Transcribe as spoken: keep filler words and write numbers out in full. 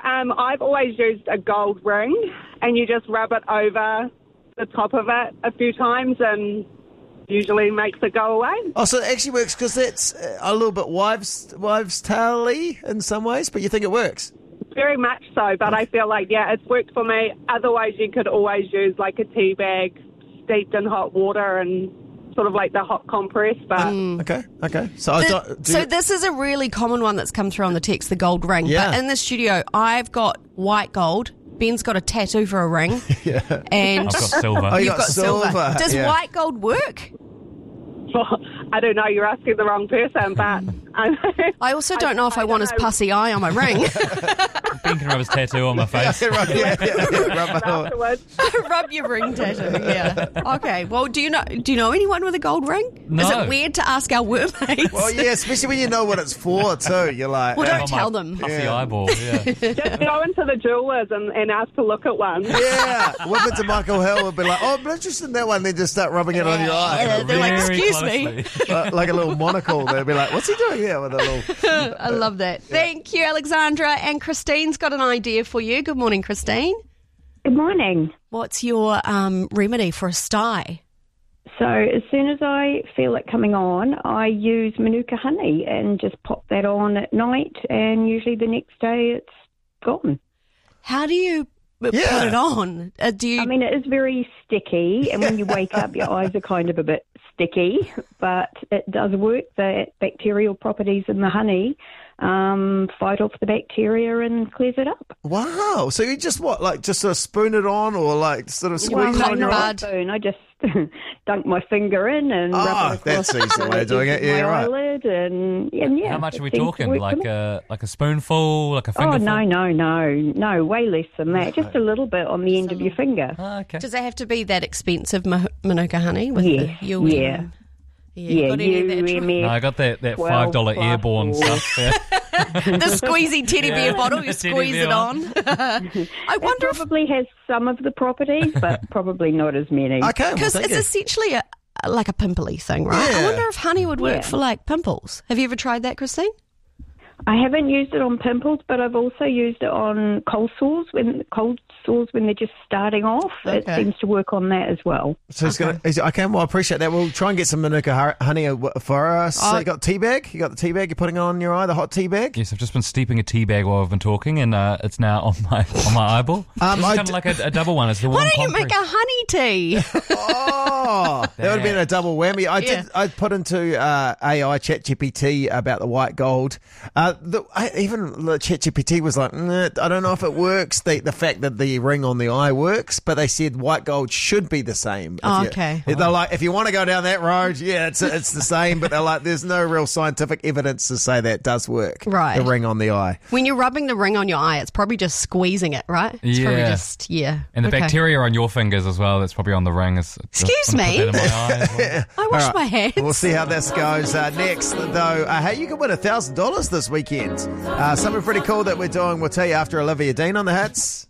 Um, I've always used a gold ring, and you just rub it over the top of it a few times and usually makes it go away. Oh, so it actually works because that's a little bit wives wives tale-y in some ways, but you think it works? Very much so, but I feel like, yeah, it's worked for me. Otherwise, you could always use like a tea bag steeped in hot water and sort of like the hot compress. But mm. Okay, okay. So, I The, don't, do so you, this is a really common one that's come through on the text, the gold ring. Yeah. But in the studio, I've got white gold. Ben's got a tattoo for a ring. yeah. And I've got silver. Oh, you you've got got silver. silver, Does yeah. white gold work? I don't know, you're asking the wrong person, but I also don't know if I, I want his know. pussy eye on my ring. Ben can rub his tattoo on my face. yeah, right, yeah, yeah, yeah, rub it on. afterwards. Rub your ring tattoo, yeah. Okay, well, do you know do you know anyone with a gold ring? No. Is it weird to ask our workmates? Well, yeah, especially when you know what it's for, too. You're like... Well, uh, don't On my tell them. Puffy Yeah. eyeball, yeah. Just go into the jewellers and, and ask to look at one. yeah, whip it to Michael Hill and be like, oh, I'm interested in that one, then just start rubbing it on your eye. Yeah, they're like, Very excuse me. closely. Uh, like a little monocle. They'll be like, what's he doing here with a little... I love that. Thank you, Alexandra. And Christine's got an idea for you. Good morning, Christine. Good morning. What's your um, remedy for a sty? So as soon as I feel it coming on, I use Manuka honey and just pop that on at night, and usually the next day it's gone. How do you p- Yeah. put it on? Uh, do you? I mean, it is very sticky, and when you wake up, your eyes are kind of a bit sticky, but it does work. The bacterial properties in the honey um, fight off the bacteria and clears it up. Wow. So you just, what, like just sort of spoon it on or like sort of squeeze it cut on your the eye? bud. Spoon. I just dunk my finger in and Ah, rub it across that's the easy way of doing it. my Yeah, right. eyelid, and, and yeah. How much it are we seems to talking? work for Like me. a like a spoonful, like a Oh, fingerful? no, no, no. No, way less than that. Just a little bit on the end of your finger. Ah, okay. Does it have to be that expensive ma- Manuka honey with Yeah, the U M? yeah. Yeah, Yeah, got any of that U tr- M S. No, I got that, that twelve five dollar plus airborne four. stuff. Yeah. the squeezy teddy bear Yeah. bottle, you Teddy squeeze bear it on. I It wonder if, probably has some of the properties, but probably not as many. Okay, well, because thank it's you. essentially a, like a pimply thing, right? I Yeah. wonder if honey would work Yeah. for like pimples. Have you ever tried that, Christine? I haven't used it on pimples, but I've also used it on cold sores when cold sores when they're just starting off. It Okay. seems to work on that as well. So it's gonna. Is, okay, well, I appreciate that. We'll try and get some Manuka hu- honey uh, for us. So Oh. you got tea bag? You got the tea bag you're putting on your eye, the hot tea bag? Yes, I've just been steeping a tea bag while I've been talking, and uh, it's now on my on my eyeball. Um, it's I kind d- of like a, a double one. It's the Why warm don't you make compress. a honey tea? Oh, that would have been a double whammy. I did. Yeah. I put into uh, A I ChatGPT about the white gold. Uh, the, I, even the ChatGPT was like, nah, I don't know if it works. The the fact that the ring on the eye works, but they said white gold should be the same. If Oh, you- okay. They're like, if you want to go down that road, yeah, it's it's the same. But they're like, there's no real scientific evidence to say that does work. Right. The ring on the eye. When you're rubbing the ring on your eye, it's probably just squeezing it, right? It's probably Yeah. just, yeah. And the Okay. bacteria on your fingers as well. That's probably on the ring. Is, Excuse I'm gonna me? put that in my eye as well. I wash All right. my hands. We'll see how this goes. Uh, next, though, uh, hey, you can win one thousand dollars this weekend. Uh, something pretty cool that we're doing. We'll tell you after Olivia Dean on the hits.